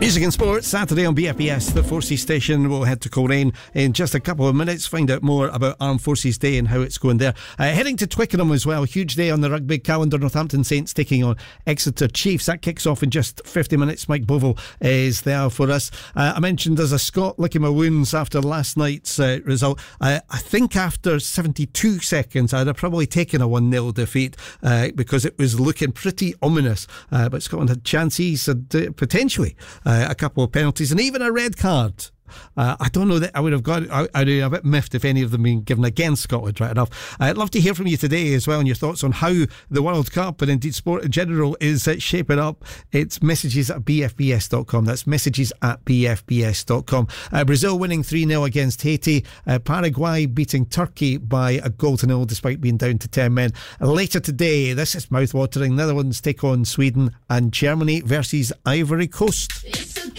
Music and Sports, Saturday on BFBS, the Forces station. We'll head to Coleraine in just a couple of minutes, find out more about Armed Forces Day and how it's going there. Heading to Twickenham as well, huge day on the rugby calendar. Northampton Saints taking on Exeter Chiefs. That kicks off in just 50 minutes. Mike Bovell is there for us. I mentioned there's a Scot licking my wounds after last night's result. I think after 72 seconds I'd have probably taken a 1-0 defeat because it was looking pretty ominous. But Scotland had chances and potentially a couple of penalties and even a red card. I don't know that I would have got. I'd be a bit miffed if any of them been given against Scotland, right enough. I'd love to hear from you today as well and your thoughts on how the World Cup and indeed sport in general is shaping up. It's messages@bfbs.com. That's messages@bfbs.com. Brazil winning 3-0 against Haiti. Paraguay beating Turkey by a 1-0 despite being down to 10 men. Later today, this is mouth-watering. Netherlands take on Sweden and Germany versus Ivory Coast.